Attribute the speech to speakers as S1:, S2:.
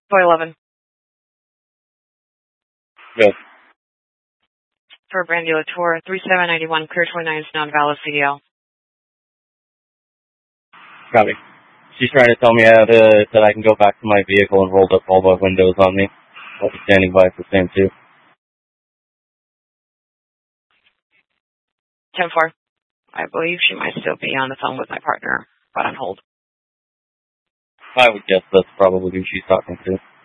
S1: Boy 11.
S2: Good.
S1: For Brandy Latour, 3791, clear 29 is non-valid CDL.
S2: Copy. She's trying to tell me that I can go back to my vehicle and rolled up all the windows on me. I'll be standing by for same too.
S1: 10-4. I believe she might still be on the phone with my partner, but on hold.
S2: I would guess that's probably who she's talking to.